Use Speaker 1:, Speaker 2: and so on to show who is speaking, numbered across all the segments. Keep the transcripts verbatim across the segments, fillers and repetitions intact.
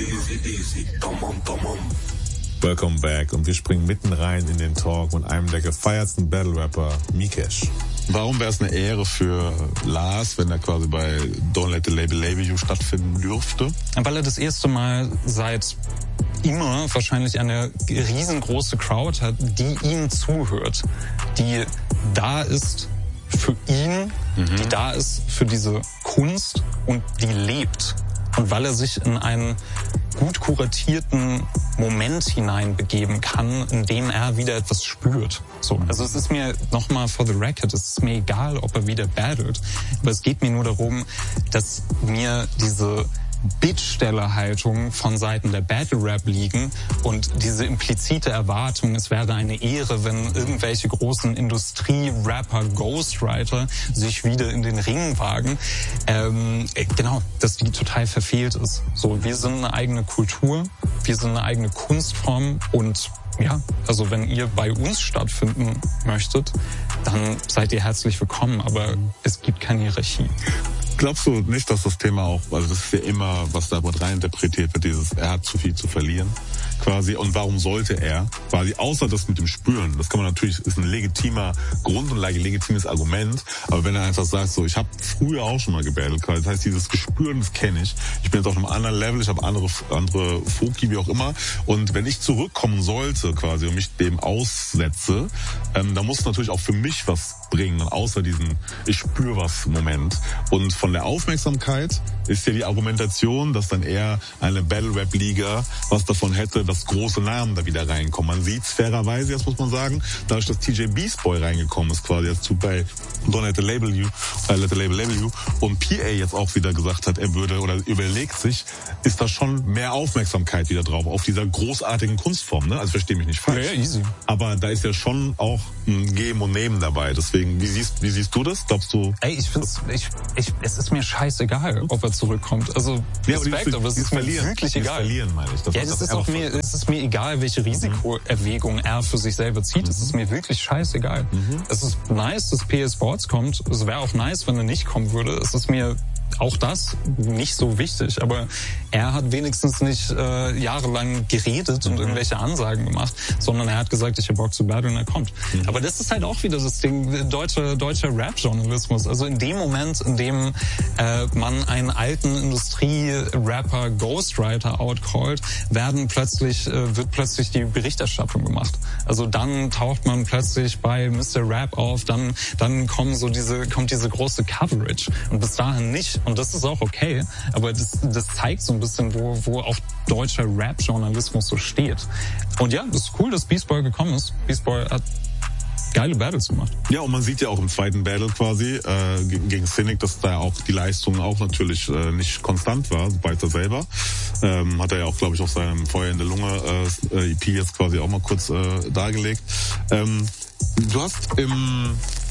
Speaker 1: Welcome back und wir springen mitten rein in den Talk mit einem der gefeiertsten Battle-Rapper, Mikesh.
Speaker 2: Warum wäre es eine Ehre für Lars, wenn er quasi bei Don't Let the Label Label You stattfinden dürfte?
Speaker 3: Weil er das erste Mal seit immer wahrscheinlich eine riesengroße Crowd hat, die ihm zuhört, die da ist für ihn, mhm. die da ist für diese Kunst und die lebt. Und weil er sich in einen gut kuratierten Moment hineinbegeben kann, in dem er wieder etwas spürt. So, also es ist mir nochmal for the record, es ist mir egal, ob er wieder battelt, aber es geht mir nur darum, dass mir diese Bittstellerhaltung von Seiten der Battle-Rap-Ligen und diese implizite Erwartung, es wäre eine Ehre, wenn irgendwelche großen Industrie-Rapper, Ghostwriter sich wieder in den Ring wagen, ähm, genau, dass die total verfehlt ist. So, wir sind eine eigene Kultur, wir sind eine eigene Kunstform und ja, also wenn ihr bei uns stattfinden möchtet, dann seid ihr herzlich willkommen, aber es gibt keine Hierarchie.
Speaker 2: Glaubst du nicht, dass das Thema auch, also das ist ja immer, was da reininterpretiert wird, dieses, er hat zu viel zu verlieren, quasi, und warum sollte er, quasi, außer das mit dem Spüren, das kann man natürlich, ist ein legitimer Grund und ein legitimes Argument, aber wenn er einfach sagt, so, ich habe früher auch schon mal gebattelt, das heißt, dieses Gespüren, das kenne ich, ich bin jetzt auf einem anderen Level, ich habe andere, andere Foki, wie auch immer, und wenn ich zurückkommen sollte, quasi, und mich dem aussetze, ähm, dann muss natürlich auch für mich was bringen, außer diesen, ich spüre was Moment, und von der Aufmerksamkeit ist ja die Argumentation, dass dann eher eine Battle-Rap-Liga was davon hätte, dass große Namen da wieder reinkommen. Man sieht fairerweise, jetzt muss man sagen, dadurch, dass T J Beast Boy reingekommen ist, quasi jetzt zu bei Don't Let the Label You, äh, Let the Label Label You, und P A jetzt auch wieder gesagt hat, er würde oder überlegt sich, ist da schon mehr Aufmerksamkeit wieder drauf, auf dieser großartigen Kunstform, ne? Also verstehe mich nicht falsch.
Speaker 3: Ja, ja, easy.
Speaker 2: Aber da ist ja schon auch ein Geben und Nehmen dabei. Deswegen, wie siehst, wie siehst du das? Glaubst du?
Speaker 3: Ey, ich find's, ich, ich, es ist mir scheißegal, ob er zurückkommt. Also,
Speaker 2: ja,
Speaker 3: Respekt,
Speaker 2: aber,
Speaker 3: aber es ist mir wirklich egal.
Speaker 2: Verlieren, meine ich. Das
Speaker 3: ja, das ist auch mir, es ist mir egal, welche Risikoerwägung er für sich selber zieht. Es mhm. ist mir wirklich scheißegal. Mhm. Es ist nice, dass P A Sports kommt. Es wäre auch nice, wenn er nicht kommen würde. Es ist mir auch das nicht so wichtig, aber er hat wenigstens nicht äh, jahrelang geredet und mhm. irgendwelche Ansagen gemacht, sondern er hat gesagt, ich habe Bock zu battlen und er kommt. Mhm. Aber das ist halt auch wieder das Ding, deutscher deutscher Rap-Journalismus. Also in dem Moment, in dem äh, man einen alten Industrie-Rapper Ghostwriter outcallt, werden plötzlich äh, wird plötzlich die Berichterstattung gemacht. Also dann taucht man plötzlich bei Mister Rap auf, dann dann kommen so diese kommt diese große Coverage und bis dahin nicht. Und das ist auch okay, aber das, das zeigt so ein bisschen, wo, wo auch deutscher Rap-Journalismus so steht. Und ja, das ist cool, dass Beast Boy gekommen ist. Beast Boy hat geile Battles gemacht.
Speaker 2: Ja, und man sieht ja auch im zweiten Battle quasi äh, gegen Cynic, dass da auch die Leistung auch natürlich äh, nicht konstant war, weiß er selber. Ähm, hat er ja auch, glaube ich, auf seinem Feuer in der Lunge äh, E P jetzt quasi auch mal kurz äh, dargelegt. Ähm, du hast im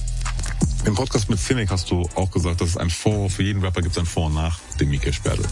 Speaker 2: Im Podcast mit Cynic hast du auch gesagt, dass es ein Vor, für jeden Rapper gibt es ein Vor und nach dem Mikesh Battle.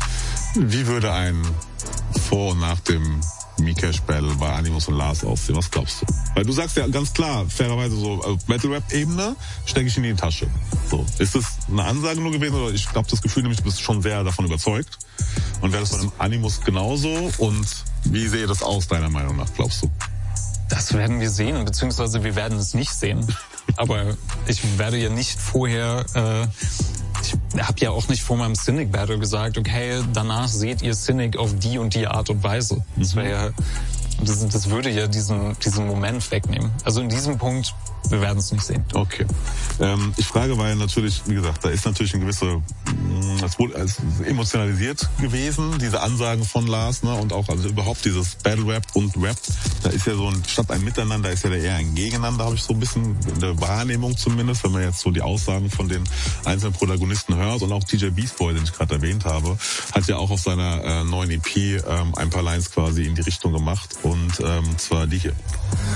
Speaker 2: Wie würde ein Vor und nach dem Mikesh Battle bei Animus und Lars aussehen? Was glaubst du? Weil du sagst ja ganz klar, fairerweise so, auf Battle-Rap-Ebene stecke ich in die Tasche. So. Ist das eine Ansage nur gewesen oder ich glaube das Gefühl nämlich, du bist schon sehr davon überzeugt? Und wäre das bei einem Animus genauso? Und wie sehe das aus, deiner Meinung nach, glaubst du?
Speaker 3: Das werden wir sehen, beziehungsweise wir werden es nicht sehen. Aber ich werde ja nicht vorher, äh, ich habe ja auch nicht vor meinem Cynic Battle gesagt, okay, danach seht ihr Cynic auf die und die Art und Weise. Das wäre ja, das, das würde ja diesen, diesen Moment wegnehmen. Also in diesem Punkt, wir werden es nicht sehen.
Speaker 2: Okay. Ähm, ich frage, weil natürlich, wie gesagt, da ist natürlich ein gewisser, es wurde als emotionalisiert gewesen, diese Ansagen von Lars, ne, und auch also überhaupt dieses Battle Rap und Rap, da ist ja so ein, statt ein Miteinander ist ja eher ein Gegeneinander, habe ich so ein bisschen in der Wahrnehmung zumindest, wenn man jetzt so die Aussagen von den einzelnen Protagonisten hört, und auch T J Beast Boy, den ich gerade erwähnt habe, hat ja auch auf seiner äh, neuen E P ähm, ein paar Lines quasi in die Richtung gemacht, und ähm, zwar die hier.